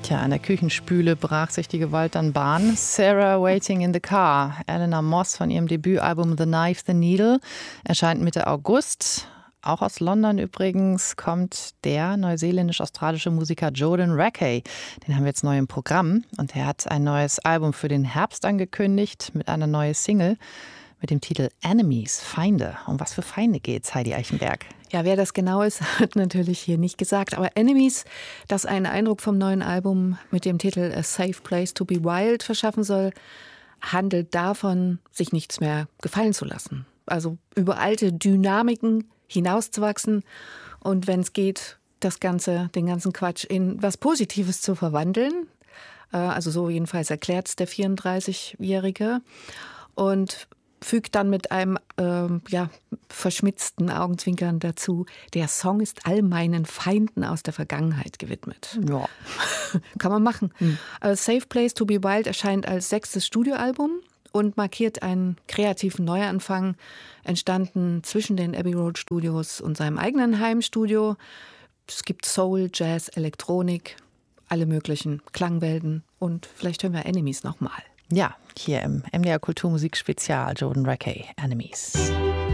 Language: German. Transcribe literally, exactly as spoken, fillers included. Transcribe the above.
Tja, an der Küchenspüle brach sich die Gewalt dann Bahn. Sarah Waiting in the Car. Eleanor Moss von ihrem Debütalbum The Knife, The Needle erscheint Mitte August. Auch aus London übrigens kommt der neuseeländisch-australische Musiker Jordan Rakei. Den haben wir jetzt neu im Programm. Und er hat ein neues Album für den Herbst angekündigt mit einer neuen Single mit dem Titel Enemies, Feinde. Um was für Feinde geht's, Heidi Eichenberg? Ja, wer das genau ist, hat natürlich hier nicht gesagt. Aber Enemies, das einen Eindruck vom neuen Album mit dem Titel A Safe Place to be Wild verschaffen soll, handelt davon, sich nichts mehr gefallen zu lassen. Also über alte Dynamiken hinauszuwachsen und wenn es geht, das Ganze, den ganzen Quatsch in was Positives zu verwandeln. Also so jedenfalls erklärt es der vierunddreißigjährige und fügt dann mit einem äh, ja, verschmitzten Augenzwinkern dazu, der Song ist all meinen Feinden aus der Vergangenheit gewidmet. Ja. Kann man machen. Hm. A Safe Place to be Wild erscheint als sechstes Studioalbum und markiert einen kreativen Neuanfang, entstanden zwischen den Abbey Road Studios und seinem eigenen Heimstudio. Es gibt Soul, Jazz, Elektronik, alle möglichen Klangwelten und vielleicht hören wir Enemies nochmal. Ja, hier im M D R Kulturmusik Spezial Jordan Rakei, Enemies.